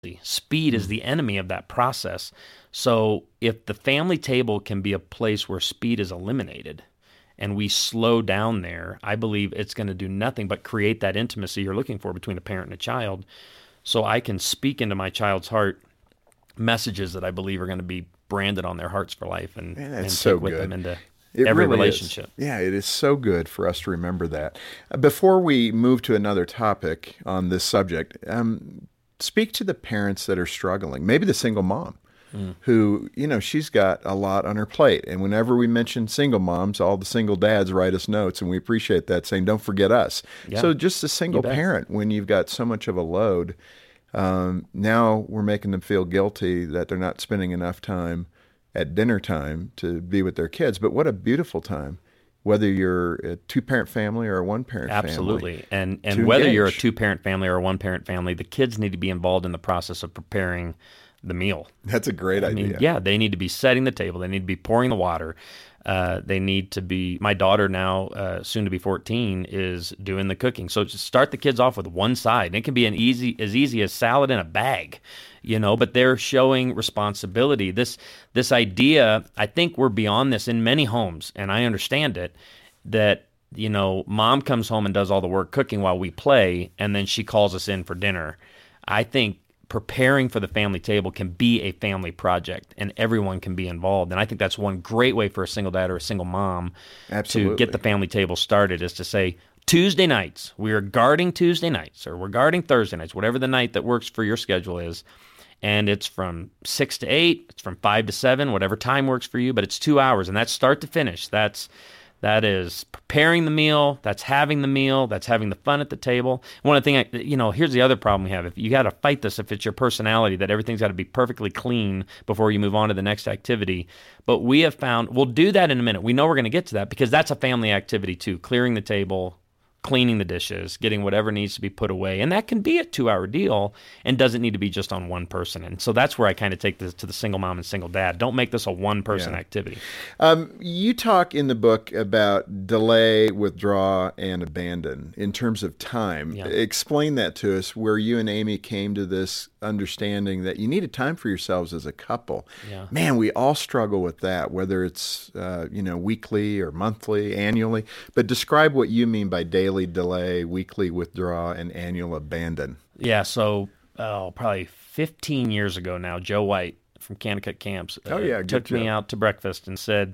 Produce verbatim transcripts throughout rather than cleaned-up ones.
Speed is the enemy of that process. So if the family table can be a place where speed is eliminated and we slow down there, I believe it's going to do nothing but create that intimacy you're looking for between a parent and a child. So I can speak into my child's heart messages that I believe are going to be branded on their hearts for life and, Man, and take so with good. them into It every really relationship. Is. Yeah, it is so good for us to remember that. Uh, Before we move to another topic on this subject, um, speak to the parents that are struggling, maybe the single mom mm. who, you know, she's got a lot on her plate. And whenever we mention single moms, all the single dads write us notes, and we appreciate that, saying, don't forget us. Yeah. So just a single parent, when you've got so much of a load, um, now we're making them feel guilty that they're not spending enough time at dinner time to be with their kids. But what a beautiful time, whether you're a two-parent family or a one-parent family. Absolutely. And and whether engage. You're a two-parent family or a one-parent family, the kids need to be involved in the process of preparing the meal. That's a great I idea. Mean, yeah, they need to be setting the table. They need to be pouring the water. Uh, they need to be, my daughter now, uh, soon to be fourteen, is doing the cooking. So just start the kids off with one side. And it can be an easy, as easy as salad in a bag, you know, but they're showing responsibility. This, this idea, I think we're beyond this in many homes, and I understand it, that, you know, mom comes home and does all the work cooking while we play, and then she calls us in for dinner. I think preparing for the family table can be a family project, and everyone can be involved. And I think that's one great way for a single dad or a single mom Absolutely. to get the family table started, is to say, Tuesday nights, we are guarding Tuesday nights, or we're guarding Thursday nights, whatever the night that works for your schedule is. And it's from six to eight, it's from five to seven, whatever time works for you, but it's two hours, and that's start to finish. That's That is preparing the meal, that's having the meal, that's having the fun at the table. One of the things, you know, here's the other problem we have. If you got to fight this, if it's your personality, that everything's got to be perfectly clean before you move on to the next activity. But we have found, we'll do that in a minute. We know we're going to get to that because that's a family activity too, clearing the table, cleaning the dishes, getting whatever needs to be put away. And that can be a two-hour deal and doesn't need to be just on one person. And so that's where I kind of take this to the single mom and single dad. Don't make this a one-person yeah. activity. Um, you talk in the book about delay, withdraw, and abandon in terms of time. Yeah. Explain that to us, where you and Amy came to this understanding that you needed time for yourselves as a couple. Yeah. Man, we all struggle with that, whether it's uh, you know weekly or monthly, annually. But describe what you mean by daily delay, weekly withdraw, and annual abandon. Yeah, so oh, probably fifteen years ago now, Joe White from Kanakuk Camps uh, oh, yeah, took me out to breakfast and said,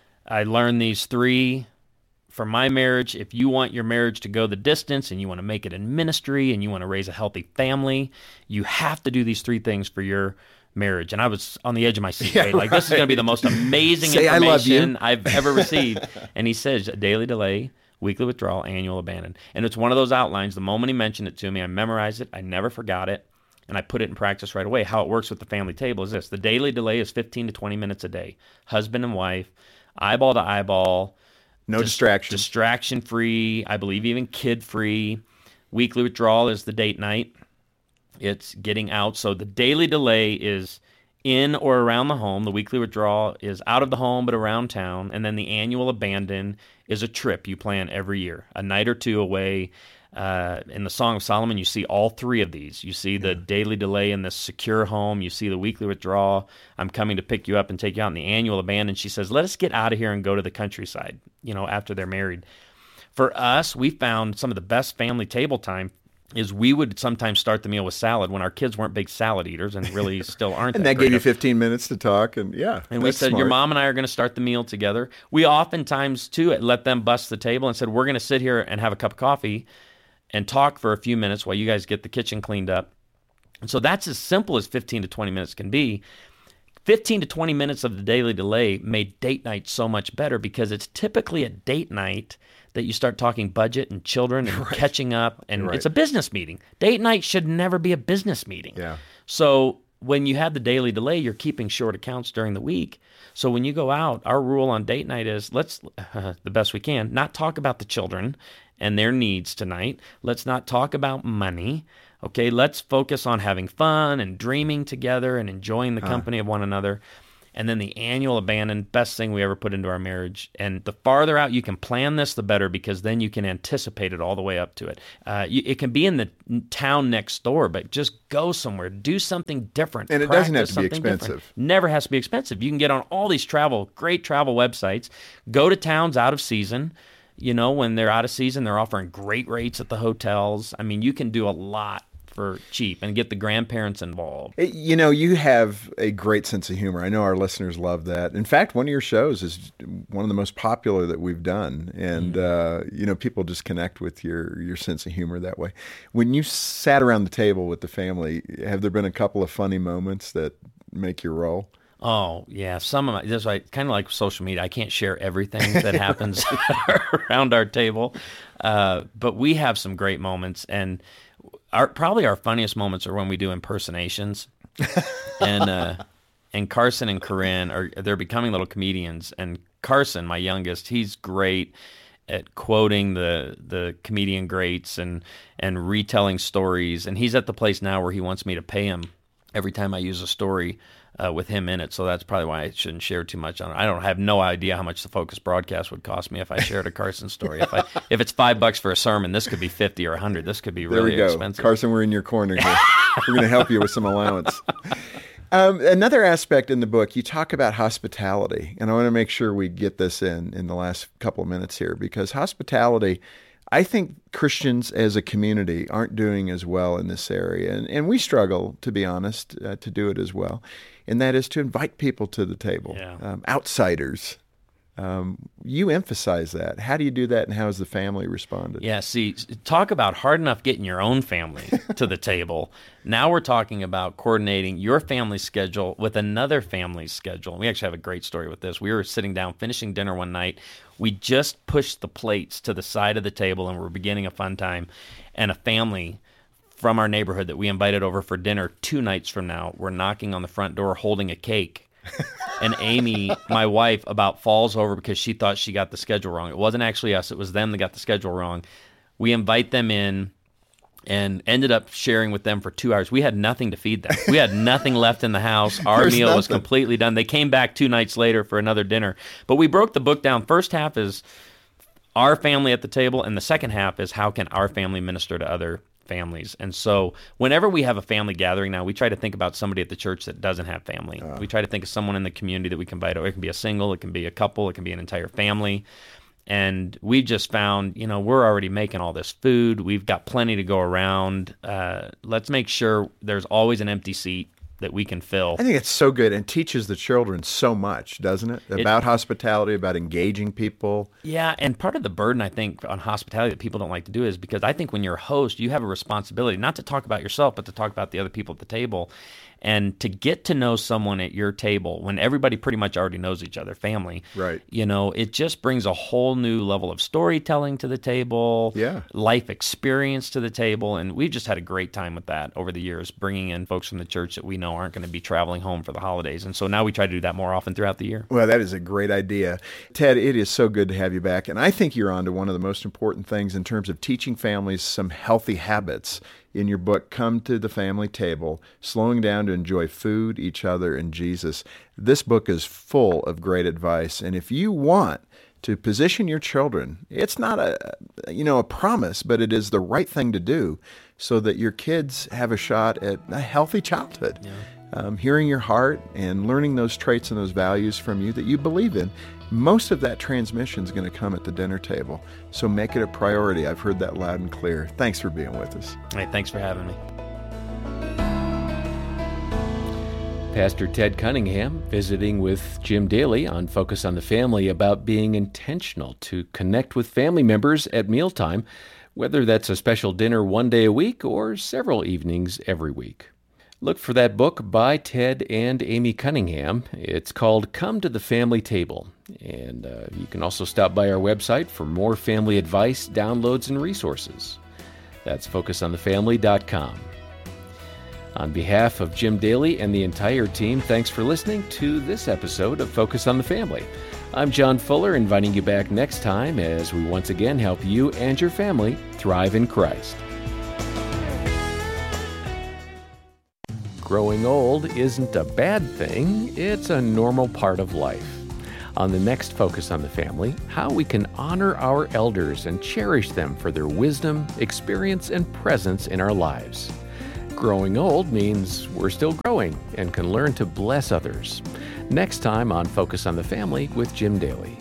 I learned these three for my marriage. If you want your marriage to go the distance and you want to make it in ministry and you want to raise a healthy family, you have to do these three things for your marriage. And I was on the edge of my seat, yeah, right? Like, right. this is going to be the most amazing Say, information I've ever received. And he says, daily delay, weekly withdrawal, annual abandon. And it's one of those outlines. The moment he mentioned it to me, I memorized it. I never forgot it. And I put it in practice right away. How it works with the family table is this. The daily delay is fifteen to twenty minutes a day. Husband and wife, eyeball to eyeball. No dis- distraction. Distraction-free. I believe even kid-free. Weekly withdrawal is the date night. It's getting out. So the daily delay is in or around the home. The weekly withdrawal is out of the home but around town. And then the annual abandon is a trip you plan every year, a night or two away. Uh, in the Song of Solomon, you see all three of these. You see the yeah. daily delay in the secure home. You see the weekly withdrawal. I'm coming to pick you up and take you out. In the annual abandon, she says, let us get out of here and go to the countryside, you know, after they're married. For us, we found some of the best family table time is we would sometimes start the meal with salad when our kids weren't big salad eaters and really still aren't. and that, that gave you fifteen minutes to talk. And yeah, and we said, smart. Your mom and I are going to start the meal together. We oftentimes, too, let them bust the table and said, we're going to sit here and have a cup of coffee and talk for a few minutes while you guys get the kitchen cleaned up. And so that's as simple as fifteen to twenty minutes can be. fifteen to twenty minutes of the daily delay made date night so much better because it's typically a date night that you start talking budget and children and right. catching up, and right. it's a business meeting. Date night should never be a business meeting. Yeah. So when you have the daily delay, you're keeping short accounts during the week. So when you go out, our rule on date night is let's, uh, the best we can, not talk about the children and their needs tonight. Let's not talk about money. Okay, let's focus on having fun and dreaming together and enjoying the company huh. of one another. and then the annual abandon, best thing we ever put into our marriage. And the farther out you can plan this, the better, because then you can anticipate it all the way up to it. Uh, you, it can be in the town next door, but just go somewhere, do something different. And it Practice doesn't have to be expensive. Different. Never has to be expensive. You can get on all these travel, great travel websites, go to towns out of season. You know, when they're out of season, they're offering great rates at the hotels. I mean, you can do a lot for cheap and get the grandparents involved. You know, you have a great sense of humor. I know our listeners love that. In fact, one of your shows is one of the most popular that we've done. And, mm-hmm. uh, you know, people just connect with your, your sense of humor that way. When you sat around the table with the family, have there been a couple of funny moments that make you roll? Oh, yeah. Some of my, just like, kind of like social media, I can't share everything that happens around our table. Uh, but we have some great moments. And our probably our funniest moments are when we do impersonations. and uh, and Carson and Corinne, are they're becoming little comedians. And Carson, my youngest, he's great at quoting the the comedian greats and, and retelling stories. And he's at the place now where he wants me to pay him every time I use a story Uh, with him in it, so that's probably why I shouldn't share too much on it. I don't have no idea how much the Focus broadcast would cost me if I shared a Carson story. If I if it's five bucks for a sermon, this could be fifty or a hundred. This could be really there we go. expensive. Carson, we're in your corner here. We're going to help you with some allowance. Um, another aspect in the book, you talk about hospitality, and I want to make sure we get this in in the last couple of minutes here, because hospitality, I think Christians as a community aren't doing as well in this area, and, and we struggle, to be honest, uh, to do it as well, and that is to invite people to the table, yeah. um, outsiders. Um, you emphasize that. How do you do that, and how has the family responded? Yeah, see, talk about hard enough getting your own family to the table. Now we're talking about coordinating your family's schedule with another family's schedule. We actually have a great story with this. We were sitting down, finishing dinner one night. We just pushed the plates to the side of the table, and we're beginning a fun time. And a family from our neighborhood that we invited over for dinner two nights from now, we're knocking on the front door holding a cake. And Amy, my wife, about falls over because she thought she got the schedule wrong. It wasn't actually us. It was them that got the schedule wrong. We invite them in and ended up sharing with them for two hours. We had nothing to feed them. We had nothing left in the house. Our There's meal nothing. was completely done. They came back two nights later for another dinner. But we broke the book down. First half is our family at the table, and the second half is how can our family minister to other families. And so whenever we have a family gathering now, we try to think about somebody at the church that doesn't have family. Uh, we try to think of someone in the community that we can invite over. It can be a single, it can be a couple, it can be an entire family. And we just found, you know, we're already making all this food. We've got plenty to go around. Uh, let's make sure there's always an empty seat that we can fill. I think it's so good and teaches the children so much, doesn't it? About it, hospitality, about engaging people. Yeah, and part of the burden, I think, on hospitality that people don't like to do is because I think when you're a host, you have a responsibility not to talk about yourself, but to talk about the other people at the table. And to get to know someone at your table when everybody pretty much already knows each other, family, right? You know, it just brings a whole new level of storytelling to the table, yeah. life experience to the table. And we've just had a great time with that over the years, bringing in folks from the church that we know aren't going to be traveling home for the holidays. And so now we try to do that more often throughout the year. Well, that is a great idea. Ted, it is so good to have you back. And I think you're on to one of the most important things in terms of teaching families some healthy habits. In your book, Come to the Family Table, Slowing Down to Enjoy Food, Each Other, and Jesus. This book is full of great advice. And if you want to position your children, it's not a, you know, a promise, but it is the right thing to do so that your kids have a shot at a healthy childhood. Yeah. Um, hearing your heart and learning those traits and those values from you that you believe in. Most of that transmission is going to come at the dinner table. So make it a priority. I've heard that loud and clear. Thanks for being with us. Hey, thanks for having me. Pastor Ted Cunningham visiting with Jim Daly on Focus on the Family about being intentional to connect with family members at mealtime, whether that's a special dinner one day a week or several evenings every week. Look for that book by Ted and Amy Cunningham. It's called Come to the Family Table. And uh, you can also stop by our website for more family advice, downloads, and resources. That's focus on the family dot com. On behalf of Jim Daly and the entire team, thanks for listening to this episode of Focus on the Family. I'm John Fuller, inviting you back next time as we once again help you and your family thrive in Christ. growing old isn't a bad thing, it's a normal part of life. On the next Focus on the Family, how we can honor our elders and cherish them for their wisdom, experience, and presence in our lives. Growing old means we're still growing and can learn to bless others. Next time on Focus on the Family with Jim Daly.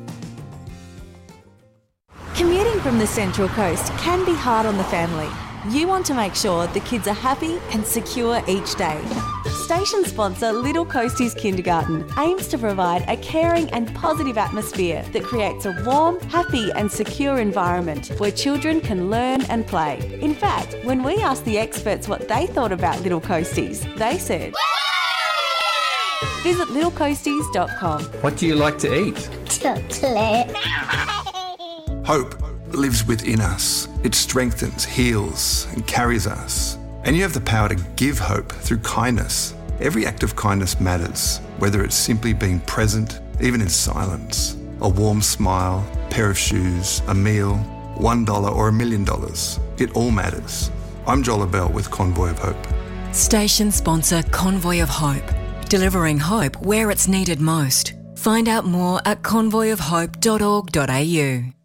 Commuting from the Central Coast can be hard on the family. You want to make sure the kids are happy and secure each day. Station sponsor Little Coasties Kindergarten aims to provide a caring and positive atmosphere that creates a warm, happy and secure environment where children can learn and play. In fact, when we asked the experts what they thought about Little Coasties, they said, visit little coasties dot com. What do you like to eat? Chocolate. Hope lives within us. It strengthens, heals, and carries us. And you have the power to give hope through kindness. Every act of kindness matters, whether it's simply being present, even in silence. A warm smile, a pair of shoes, a meal, one dollar or a million dollars. It all matters. I'm Joel Abell with Convoy of Hope. Station sponsor Convoy of Hope, delivering hope where it's needed most. Find out more at convoy of hope dot org dot a u.